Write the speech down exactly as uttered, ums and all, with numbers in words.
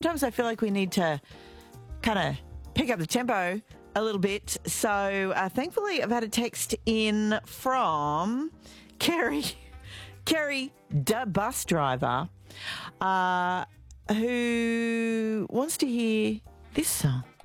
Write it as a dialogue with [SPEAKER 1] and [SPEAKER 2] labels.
[SPEAKER 1] sometimes I feel like we need to kind of pick up the tempo a little bit. So uh, thankfully, I've had a text in from Kerry, Kerry, the bus driver, uh, who wants to hear this song.